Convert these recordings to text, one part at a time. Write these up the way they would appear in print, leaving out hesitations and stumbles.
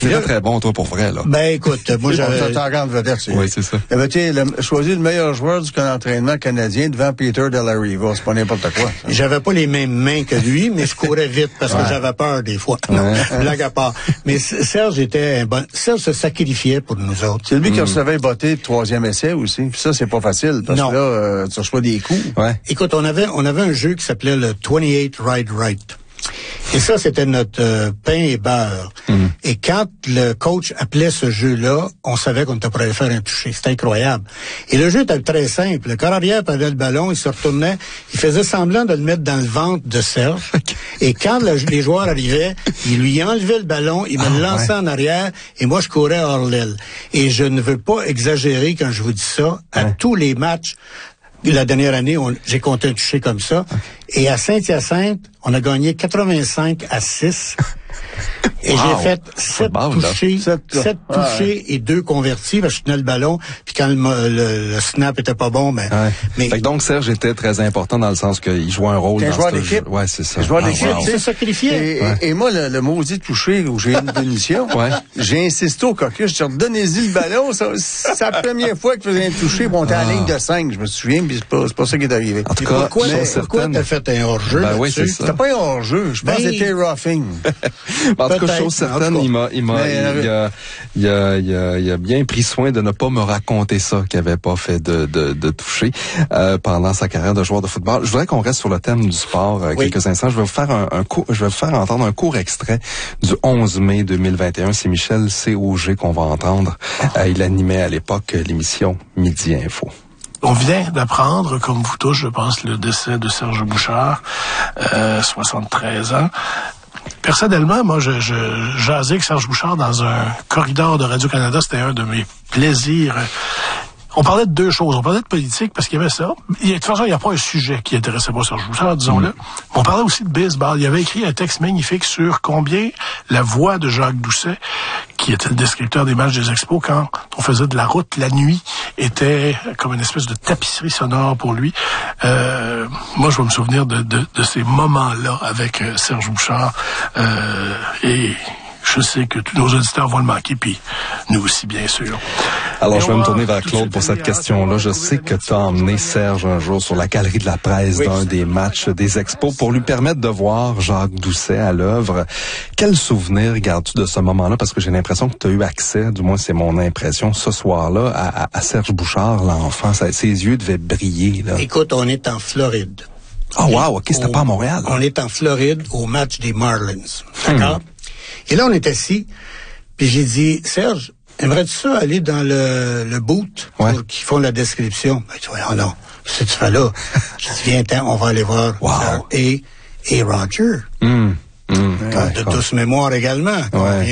C'était très bon, toi, pour vrai, là. Ben, écoute, moi, j'avais... T'en grande vedette, c'est. Oui, c'est ça. Il avait choisi le meilleur joueur du camp d'entraînement canadien devant Peter Delariva. C'est pas n'importe quoi, ça. J'avais pas les mêmes mains que lui, mais je courais vite parce que j'avais peur des fois. Non, blague à part. Mais Serge était un bon... Serge se sacrifiait pour nous autres. C'est lui qui recevait botté de troisième essai aussi. Puis ça, c'est pas facile, parce que là, tu reçois des coups. Ouais. Écoute, on avait un jeu qui s'appelait le 28 Right. Et ça, c'était notre pain et beurre. Et quand le coach appelait ce jeu-là, on savait qu'on était pour aller faire un toucher. C'était incroyable. Et le jeu était très simple. Le corps arrière perdait le ballon, il se retournait, il faisait semblant de le mettre dans le ventre de Serge. Et quand les joueurs arrivaient, il lui enlevait le ballon, il me le lançait en arrière, et moi, je courais hors l'aile. Et je ne veux pas exagérer quand je vous dis ça. À tous les matchs, la dernière année, j'ai compté un toucher comme ça. Et à Saint-Hyacinthe, on a gagné 85-6. Et j'ai fait 7 touchés et 2 convertis, parce que je tenais le ballon, puis quand le snap était pas bon, mais... Fait que donc, Serge était très important dans le sens qu'il jouait un rôle dans joueur d'équipe. Ouais, c'est ça. Joueur d'équipe, c'est sacrifié. Et moi, le maudit touché où j'ai une punition, j'ai insisté au coquille, je dis, redonnez-y le ballon, c'est la première fois qu'il faisait un touché, bon, on était à la ligne de 5, je me souviens, puis c'est pas ça qui est arrivé. En tout cas, pourquoi t'as fait un hors-jeu? Ben oui, c'est ça. C'était pas un hors-jeu, je pense que c'était roughing. En tout cas, chose certaine, il a bien pris soin de ne pas me raconter ça, qu'il n'avait pas fait de toucher pendant sa carrière de joueur de football. Je voudrais qu'on reste sur le thème du sport quelques instants. Je vais vous faire entendre un court extrait du 11 mai 2021. C'est Michel C. Auger qu'on va entendre. Il animait à l'époque l'émission Midi Info. On vient d'apprendre, comme vous tous, je pense, le décès de Serge Bouchard, 73 ans. Personnellement, moi, je jasais avec Serge Bouchard dans un corridor de Radio-Canada. C'était un de mes plaisirs. On parlait de 2 choses. On parlait de politique parce qu'il y avait ça. De toute façon, il n'y a pas un sujet qui intéressait pas Serge Bouchard, disons-le. On parlait aussi de baseball. Il avait écrit un texte magnifique sur combien la voix de Jacques Doucet, qui était le descripteur des matchs des Expos, quand on faisait de la route la nuit, était comme une espèce de tapisserie sonore pour lui. Moi, je vais me souvenir de ces moments-là avec Serge Bouchard. Et je sais que tous nos auditeurs vont le manquer, puis nous aussi, bien sûr. Alors, je vais me tourner vers Claude pour cette question-là. Je sais que tu as emmené Serge un jour sur la galerie de la presse d'un des matchs des Expos pour lui permettre de voir Jacques Doucet à l'œuvre. Quel souvenir gardes-tu de ce moment-là? Parce que j'ai l'impression que tu as eu accès, du moins c'est mon impression, ce soir-là, à Serge Bouchard, l'enfant. Ses yeux devaient briller, là. Écoute, on est en Floride. Oh wow, OK, c'était pas à Montréal. On est en Floride au match des Marlins. D'accord? Et là, on est assis, puis j'ai dit, Serge, aimerais-tu ça aller dans le boot pour qu'ils font la description? Ben, tu vois, non, ce que tu fais là. Je dis, viens, on va aller voir. Wow. Et Roger. De douce mémoire également.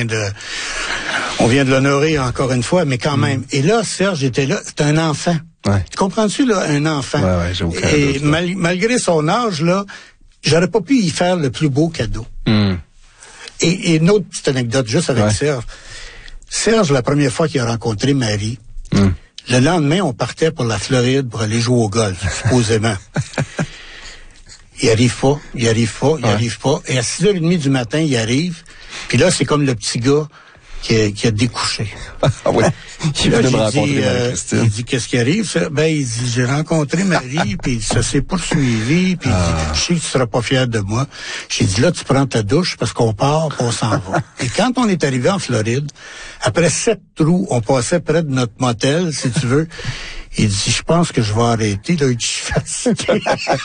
On vient de l'honorer encore une fois, mais quand même. Et là, Serge était là, c'est un enfant. Tu comprends-tu, là, un enfant? J'ai aucun doute. Et malgré son âge, là, j'aurais pas pu y faire le plus beau cadeau. Et une autre petite anecdote juste avec Serge. Serge, la première fois qu'il a rencontré Marie, le lendemain, on partait pour la Floride pour aller jouer au golf, supposément. Il arrive pas. Et à 6h30 du matin, il arrive. Puis là, c'est comme le petit gars qui a découché. Ah oui. Il venait de rencontrer Marie-Christine. Il dit, qu'est-ce qui arrive? Ben, il dit, j'ai rencontré Marie, puis ça s'est poursuivi, puis il dit, je sais que tu seras pas fier de moi. J'ai dit, là, tu prends ta douche parce qu'on part, puis on s'en va. Et quand on est arrivé en Floride, après 7 trous, on passait près de notre motel, si tu veux. Il dit, je pense que je vais arrêter, là, je suis fatigué.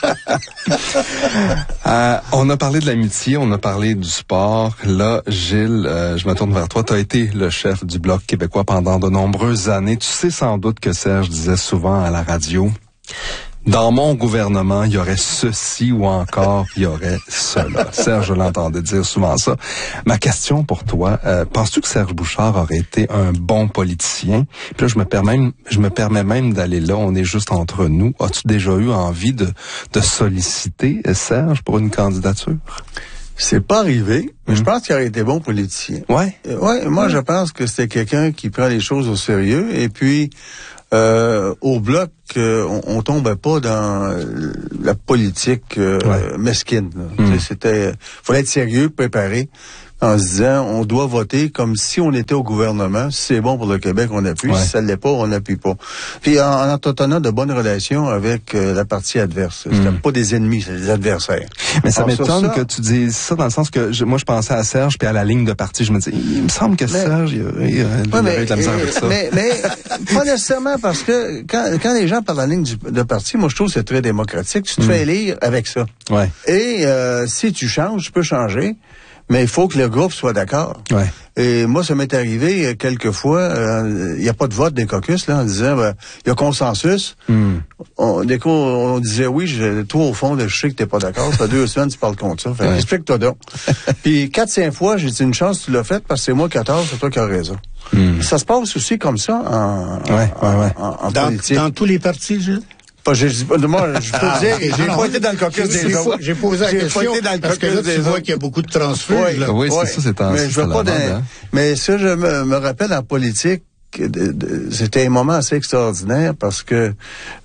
On a parlé de l'amitié, on a parlé du sport. Là, Gilles, je me tourne vers toi. Tu as été le chef du Bloc québécois pendant de nombreuses années. Tu sais sans doute que Serge disait souvent à la radio, dans mon gouvernement, il y aurait ceci ou encore, il y aurait cela. Serge, je l'entendais dire souvent ça. Ma question pour toi, penses-tu que Serge Bouchard aurait été un bon politicien? Puis là, je me permets même d'aller là, on est juste entre nous. As-tu déjà eu envie de solliciter Serge pour une candidature? C'est pas arrivé, mais je pense qu'il aurait été bon politicien. Ouais, moi, je pense que c'était quelqu'un qui prend les choses au sérieux, et puis au Bloc, on tombait pas dans la politique mesquine. Fallait être sérieux, préparé. en se disant, on doit voter comme si on était au gouvernement. Si c'est bon pour le Québec, on appuie. Ouais. Si ça ne l'est pas, on n'appuie pas. Puis en entretenant de bonnes relations avec la partie adverse. C'était pas des ennemis, c'est des adversaires. Mais ça Alors, m'étonne sur ça, que tu dises ça dans le sens que moi je pensais à Serge puis à la ligne de parti. Je me dis, il me semble que Serge, il aurait eu de la misère avec ça. Mais pas nécessairement parce que quand les gens parlent de la ligne de parti, moi je trouve que c'est très démocratique. Tu te fais élire avec ça. Ouais. Et si tu changes, tu peux changer, mais il faut que le groupe soit d'accord. Ouais. Et moi, ça m'est arrivé quelques fois, il n'y a pas de vote des caucus, là, en disant, il y a consensus. Dès qu'on disait oui, toi, au fond, je sais que t'es pas d'accord, ça fait 2 semaines tu parles contre ça. Fait explique-toi donc. Puis 4-5 fois, j'ai dit une chance, tu l'as fait, parce que c'est moi 14, c'est toi qui as raison. Ça se passe aussi comme ça en politique. Dans tous les partis, Gilles? Moi, je peux dire, j'ai pas été dans le caucus des autres. J'ai posé la question parce que là, tu vois qu'il y a beaucoup de transfuges. Là. Oui, c'est ça, c'est en mais je veux pas mais ça, je me rappelle en politique, c'était un moment assez extraordinaire parce que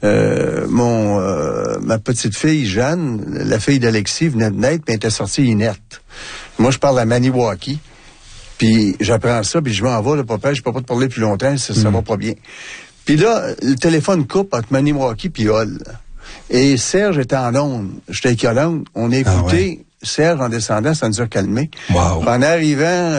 ma petite fille Jeanne, la fille d'Alexis, venait de naître, mais elle était sortie inerte. Moi, je parle à Maniwaki, puis j'apprends ça, puis je m'en vais, là, papa, je peux pas te parler plus longtemps, ça va pas bien. Puis là, le téléphone coupe entre Maniwaki puis Hall. Et Serge était en onde. J'étais avec Yolande. On a écouté Serge en descendant, ça nous a calmés. Wow. En arrivant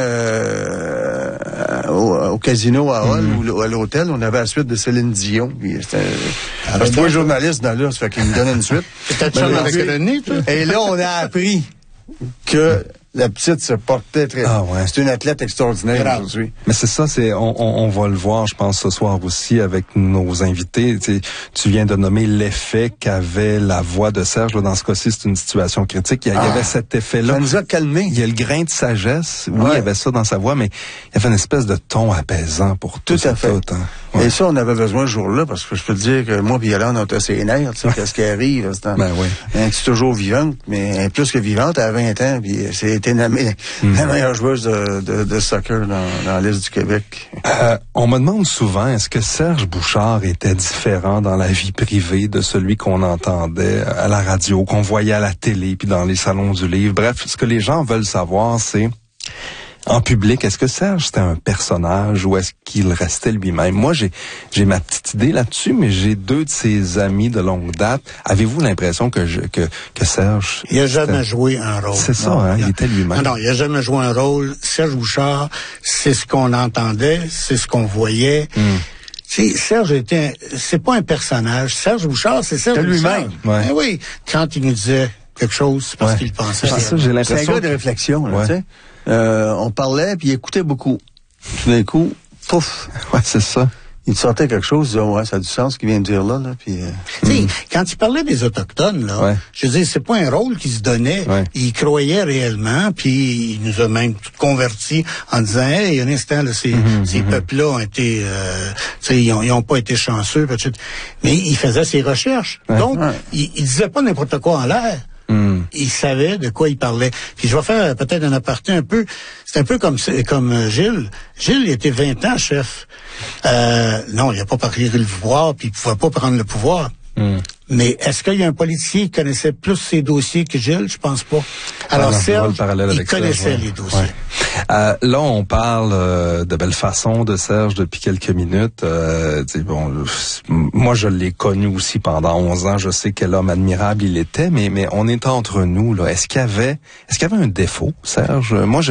au casino à Hall ou à l'hôtel, on avait la suite de Céline Dion. Parce que moi, journaliste dans là, ça fait qu'il me donnait une suite. Peut-être ça avec le nez, toi? Et là, on a appris que la petite se portait très bien. C'est une athlète extraordinaire aujourd'hui. Mais c'est ça, on va le voir, je pense, ce soir aussi avec nos invités. Tu viens de nommer l'effet qu'avait la voix de Serge. Là, dans ce cas-ci, c'est une situation critique. Il y avait cet effet-là. Ça nous a calmés. Il y a le grain de sagesse. Oui, il y avait ça dans sa voix, mais il y avait une espèce de ton apaisant pour tout à fait. Et ça, on avait besoin ce jour-là, parce que je peux te dire que moi, puis Yolande, on était ses nerfs, tu sais, qu'est-ce qui arrive. Elle est toujours vivante, mais plus que vivante, elle a 20 ans, puis c'est été nommée la meilleure joueuse de soccer dans l'Est du Québec. On me demande souvent, est-ce que Serge Bouchard était différent dans la vie privée de celui qu'on entendait à la radio, qu'on voyait à la télé, puis dans les salons du livre? Bref, ce que les gens veulent savoir, c'est... En public, est-ce que Serge c'était un personnage ou est-ce qu'il restait lui-même? Moi, j'ai ma petite idée là-dessus, mais j'ai 2 de ses amis de longue date. Avez-vous l'impression que Serge... Il a jamais joué un rôle. C'est ça, il était lui-même. Non, il a jamais joué un rôle. Serge Bouchard, c'est ce qu'on entendait, c'est ce qu'on voyait. Serge c'est pas un personnage. Serge Bouchard, c'est Serge lui-même. Ouais. Ben oui, quand il nous disait quelque chose, c'est parce qu'il pensait. C'est ça, j'ai l'impression. C'est un gars de réflexion, là, tu sais. On parlait, puis il écoutait beaucoup. Tout d'un coup, pouf. Ouais, c'est ça. Il sortait quelque chose, il disait, ça a du sens ce qu'il vient de dire là, puis... Tu sais, quand il parlait des Autochtones, là, je veux dire, c'est pas un rôle qu'il se donnait. Il croyait réellement, puis il nous a même tout convertis en disant, hey, un instant, là, ces peuples-là ont été, tu sais, ils ont pas été chanceux, peut-être. Mais il faisait ses recherches. Donc, il disait pas n'importe quoi en l'air. Il savait de quoi il parlait. Puis je vais faire peut-être un aparté un peu. C'est un peu comme Gilles. Gilles, il était 20 ans chef. Non, il n'a pas pris le pouvoir, puis il pouvait pas prendre le pouvoir. Mais est-ce qu'il y a un policier qui connaissait plus ses dossiers que Gilles? Je pense pas. Alors Serge, il connaissait les dossiers. Là, on parle de belle façon de Serge depuis quelques minutes. Moi, je l'ai connu aussi pendant 11 ans. Je sais quel homme admirable il était, mais on est entre nous, là. Est-ce qu'il y avait un défaut, Serge? Moi,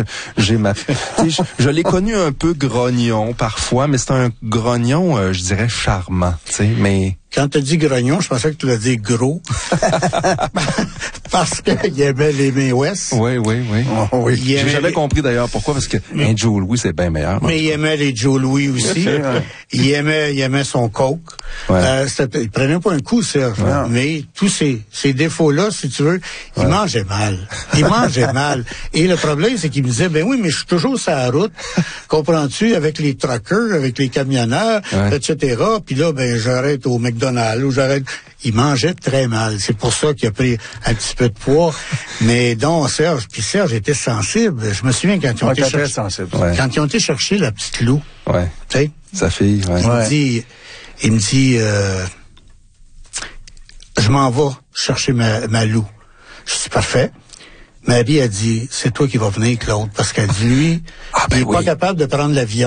je l'ai connu un peu grognon parfois, mais c'est un grognon, je dirais, charmant, tu sais, mais... Quand tu as dit grognon, je pensais que tu l'as dit gros. Parce qu'il aimait les mains ouest. Oui. J'ai jamais compris d'ailleurs pourquoi, parce que un Joe Louis, c'est bien meilleur. Mais il aimait les Joe Louis aussi. il aimait son coke. Il prenait pas un coup, Serge. Mais tous ces défauts-là, si tu veux, il mangeait mal. Et le problème, c'est qu'il me disait, ben oui, mais je suis toujours sur la route. Comprends-tu? Avec les truckers, avec les camionneurs, etc. Puis là, ben, j'arrête au McDonald's ou j'arrête. Il mangeait très mal. C'est pour ça qu'il a pris un petit peu de poids. Mais donc, Serge était sensible. Je me souviens quand ils ont été chercher la petite Lou. Tu sais? Sa fille, Il me dit, je m'en vais chercher ma Lou. Je dis, parfait. Marie a dit, c'est toi qui vas venir, Claude, parce qu'elle dit, lui, il est pas capable de prendre l'avion.